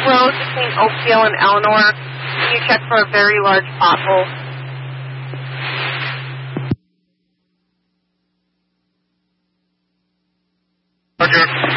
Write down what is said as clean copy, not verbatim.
road between Oakdale and Eleanor. Can you check for a very large pothole? Roger.